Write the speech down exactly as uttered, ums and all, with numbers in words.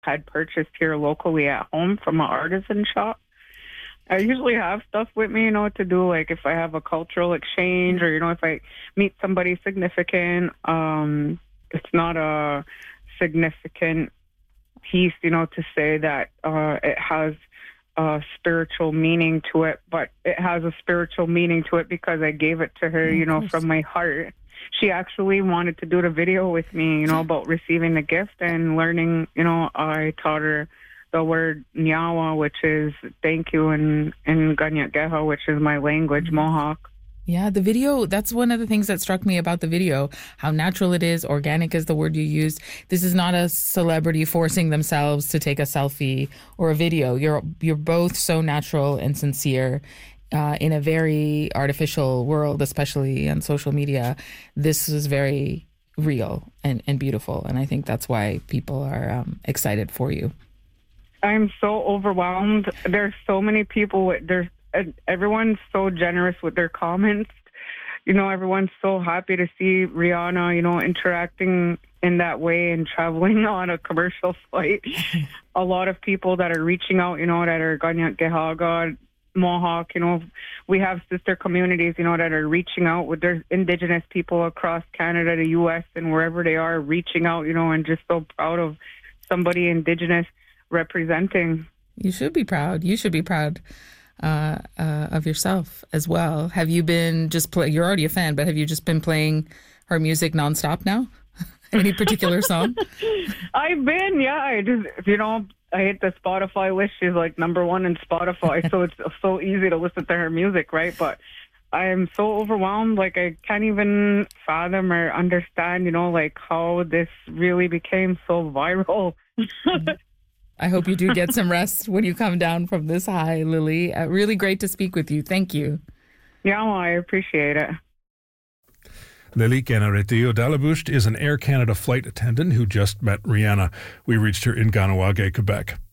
had purchased here locally at home from an artisan shop. I usually have stuff with me, you know, to do, like if I have a cultural exchange or, you know, if I meet somebody significant. Um, it's not a significant piece, you know, to say that uh, it has a spiritual meaning to it, but it has a spiritual meaning to it because I gave it to her, you know, from my heart. She actually wanted to do the video with me, you know, about receiving the gift and learning, you know, I taught her the word Nyawa, which is thank you, and in Ganyatgeha, which is my language, Mohawk. Yeah, the video, that's one of the things that struck me about the video, how natural it is. Organic is the word you used. This is not a celebrity forcing themselves to take a selfie or a video. You're you're both so natural and sincere uh, in a very artificial world, especially on social media. This is very real and, and beautiful, and I think that's why people are um, excited for you. I'm so overwhelmed. There's so many people. There's everyone's so generous with their comments. You know, everyone's so happy to see Rihanna, you know, interacting in that way and traveling on a commercial flight. A lot of people that are reaching out, you know, that are Ganyatgehaga, Mohawk, you know, we have sister communities, you know, that are reaching out with their Indigenous people across Canada, the U S, and wherever they are, reaching out, you know, and just so proud of somebody Indigenous representing. You should be proud. You should be proud uh, uh, of yourself as well. Have you been just play? You're already a fan, but have you just been playing her music nonstop now? Any particular song? I've been, yeah. I just, you know, I hit the Spotify list. She's like number one in Spotify, so it's so easy to listen to her music, right? But I am so overwhelmed. Like, I can't even fathom or understand, you know, like how this really became so viral. I hope you do get some rest when you come down from this high, Lily. Uh, really great to speak with you. Thank you. Yeah, well, I appreciate it. Lily Kenaretio Dalabust is an Air Canada flight attendant who just met Rihanna. We reached her in Kahnawake, Quebec.